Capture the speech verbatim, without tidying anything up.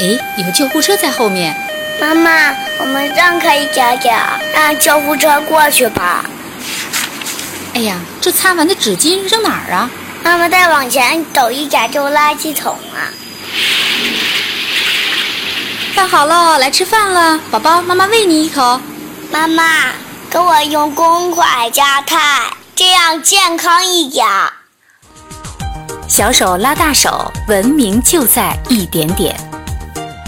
诶，有个救护车在后面。 妈妈，我们让开一点点，让救护车过去吧。 哎呀，这擦完的纸巾扔哪儿啊？ 妈妈再往前走一点就垃圾桶啊。 饭好了，来吃饭了，宝宝，妈妈喂你一口。 妈妈，给我用公筷夹菜，这样健康一点。 小手拉大手，文明就在一点点。